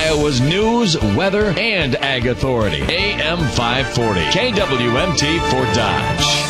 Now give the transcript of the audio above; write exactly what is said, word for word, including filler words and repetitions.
Iowa's news, weather, and ag authority. A M five forty, K W M T for Dodge.